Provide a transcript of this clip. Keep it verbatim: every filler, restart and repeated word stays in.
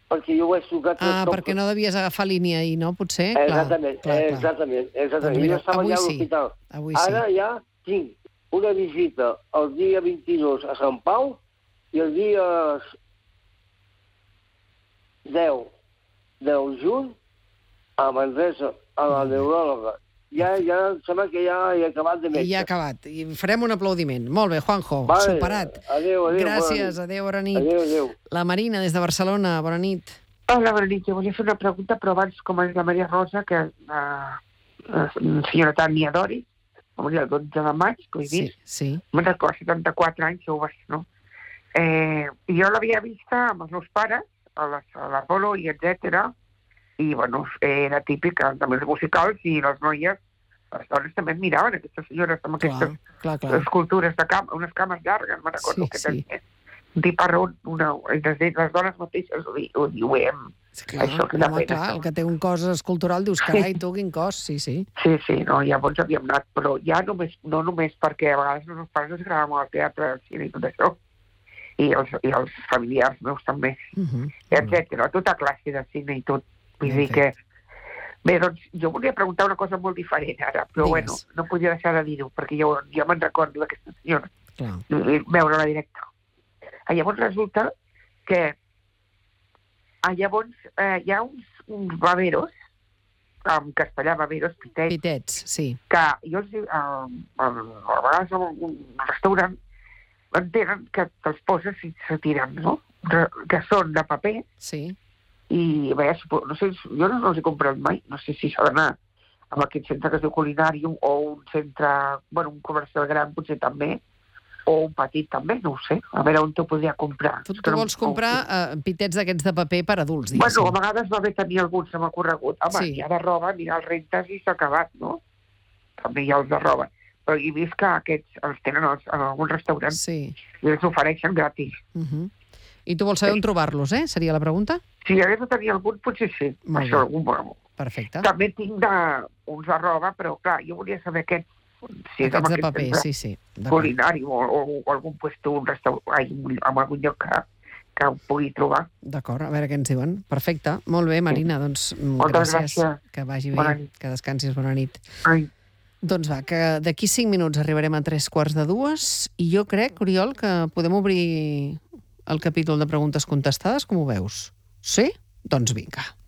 perquè jo ho he trucat... Ah, perquè no devies agafar línia ahir, no? Potser? Exactament, clar, clar, exactament. exactament. Doncs mira, jo estava avui allà a sí. l'hospital. Avui sí. Ara ja tinc una visita el dia vint-i-dos a Sant Pau i el dia deu del juny a Manresa, a la neuròloga. Ja, ja, em sembla que ja he acabat de metge. I ja ha acabat. I farem un aplaudiment. Molt bé, Juanjo, vale. Superat. Adéu, adéu. Gràcies, adéu, bona nit. Adéu, adéu. La Marina, des de Barcelona, bona nit. Hola, bona nit. Jo volia fer una pregunta, però abans, com és la Maria Rosa, que la, la senyora Tània Dori, va morir el dotze de maig, que ho he vist. Sí, sí. Me'n recordo, setanta-quatre anys, joves, no? Eh, jo l'havia vista amb els meus pares, a les, a la Polo i etcètera, i, bueno, era típic, també els musicals, i les noies, les dones també miraven aquestes senyores amb aquestes clar, clar, clar. escultures de cam, unes cames llargues, me'n recordo Sí, que sí. tenia. Un tiparrón, una, les, les dones mateixes ho, di, ho diuem. Clar, Això, que home, clar, el que té un cos escultural, dius, carai, tu, quin cos, sí, sí. Sí, sí, no, llavors havíem anat, però ja només, no només perquè a vegades els meus pares ens agradàvem al teatre, al cine i tot això, i els, i els familiars meus també, Uh -huh. etcètera, tota classe de cine i tot. Vull Ben dir fet. que... Bé, doncs, jo volia preguntar una cosa molt diferent ara, però Digues. bueno, no podia deixar de dir-ho, perquè jo, jo me'n recordo d'aquesta senyora, Clar. veure-la directe. Ah, llavors resulta que ah, llavors eh, hi ha uns, uns baveros, en castellà baveros, pitets, Pitets, sí. que jo els dic, eh, a vegades en un restaurant entenen que te'ls poses i se tiren, no? Que són de paper, Sí. i bé, no sé, jo no, no els he comprat mai, no sé si s'ha d'anar amb aquest centre que es diu Culinarium o un centre, bueno, un comercial gran potser també, o un petit també, no ho sé, a veure on t'ho podria comprar. Tu, És que tu no- vols comprar eh, pitets d'aquests de paper per adults, diguéssim. Bueno, a vegades va bé tenir alguns, se m'ha corregut. Home, Sí. sí. Hi ha de roba, n'hi ha els rentes i s'ha acabat, no? També hi ha els de roba. Però he vist que aquests els tenen els, en alguns restaurants Sí. i els ofereixen gratis. Uh -huh. I tu vols saber on trobar-los, eh? Seria la pregunta? Si hi hagués de tenir algun, potser sí. Molt Això, bé. algun, bueno. Perfecte. També tinc de, uns de roba, però clar, jo volia saber aquests, si és amb Aquests de aquest paper, centre sí, sí. D'acord. culinari o, o, o algun puesto, un restaurant, ai, en algun lloc que, que ho pugui trobar. D'acord, a veure què ens diuen. Perfecte. Molt bé, Marina, doncs mm, Moltes gràcies. gràcies. Que vagi bé, Bona nit. que descansis, bona nit. Ai, Doncs va, que d'aquí cinc minuts arribarem a tres quarts de dues i jo crec, Oriol, que podem obrir el capítol de preguntes contestades, com ho veus? Sí? Doncs vinga.